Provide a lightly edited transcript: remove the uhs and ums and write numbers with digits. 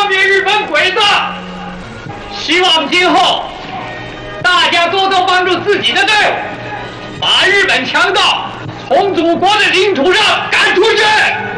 消灭日本鬼子。希望今后大家多多帮助自己的队伍，把日本强盗从祖国的领土上赶出去。